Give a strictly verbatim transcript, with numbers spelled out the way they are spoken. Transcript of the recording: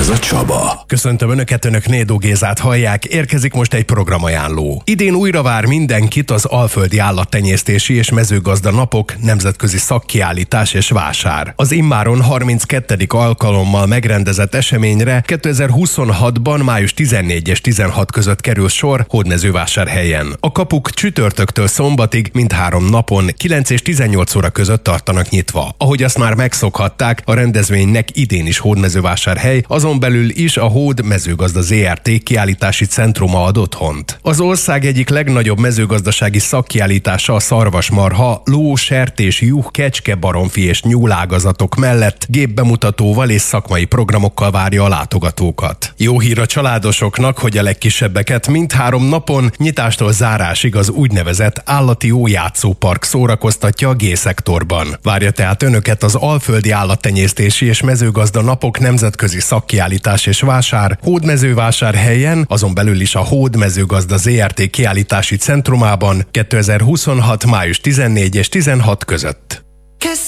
Vigyázz a Csaba. Köszöntöm Önöket, Önök Nédó Gézát hallják, érkezik most egy programajánló. Idén újra vár mindenkit az Alföldi Állattenyésztési és Mezőgazda Napok nemzetközi szakkiállítás és vásár. Az immáron harminckettedik alkalommal megrendezett eseményre kétezer-huszonhatban május tizennégy és tizenhat között kerül sor Hódmezővásárhelyen. A kapuk csütörtöktől szombatig mindhárom napon kilenc és tizennyolc óra között tartanak nyitva. Ahogy azt már megszokhatták, a rendezvénynek idén is Hódmezővásárhely, azon belül is a Hód Mezőgazda zé er té kiállítási centruma ad otthont. Az ország egyik legnagyobb mezőgazdasági szakkiállítása a szarvasmarha, ló, sertés, juh, kecske, baromfi és nyúlágazatok mellett gépbemutatóval és szakmai programokkal várja a látogatókat. Jó hír a családosoknak, hogy a legkisebbeket mindhárom napon nyitástól zárásig az úgynevezett állati jójátszópark szórakoztatja a G-szektorban. Várja tehát Önöket az Alföldi Állattenyésztési és Mezőgazda Napok nemzetközi szakkiállítás és vásár Hódmezővásárhelyen, azon belül is a Hód Mezőgazda zé er té kiállítási centrumában kétezer-huszonhat május tizennégy és tizenhat között.